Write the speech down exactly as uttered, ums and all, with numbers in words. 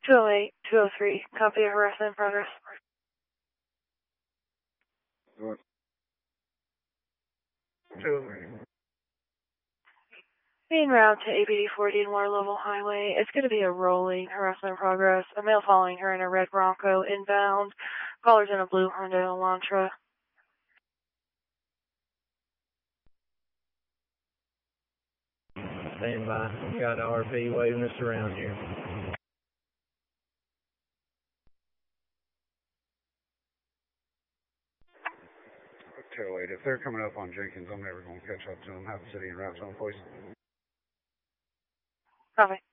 two oh eight, two oh three, copy of harassment in progress. What? two oh three. Being route to A B D forty and Waterlevel Highway. It's going to be a rolling harassment in progress. A male following her in a red Bronco inbound. Caller's in a blue Hyundai Elantra. Stand by. Got an R P waving us around here. two oh eight. If they're coming up on Jenkins, I'm never going to catch up to them. Have the city in route zone, please. Copy.